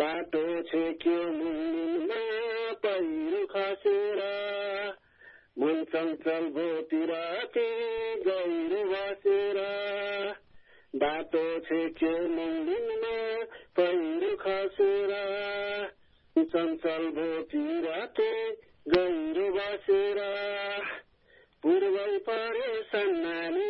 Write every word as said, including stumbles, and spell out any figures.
बाटो छेक्यो मुनिमा पहिरो खसेर मन चञ्चल भोति राति गहिरो बसेर बाटो छेक्यो मुनिमा पहिरो खसेर चञ्चल भोति राति गहिरो बसेर पूर्वै परे सन्नानी